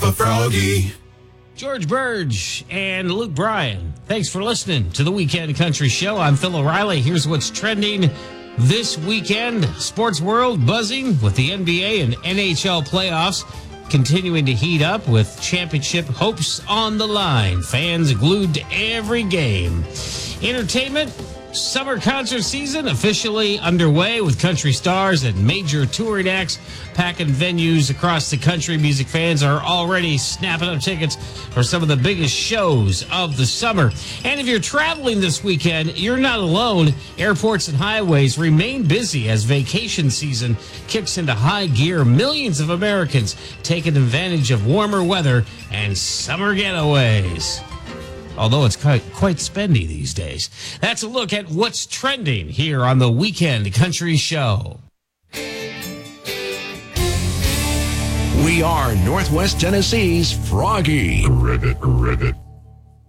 a Froggy. George Burge and Luke Bryan, thanks for listening to the Weekend Country Show. I'm Phil O'Reilly. Here's what's trending this weekend. Sports world buzzing with the NBA and NHL playoffs continuing to heat up with championship hopes on the line. Fans glued to every game. Entertainment. Summer concert season officially underway with country stars and major touring acts packing venues across the country. Music fans are already snapping up tickets for some of the biggest shows of the summer. And if you're traveling this weekend, you're not alone. Airports and highways remain busy as vacation season kicks into high gear. Millions of Americans taking advantage of warmer weather and summer getaways. Although it's quite spendy these days. That's a look at what's trending here on the Weekend Country Show. We are Northwest Tennessee's Froggy. Ribbit.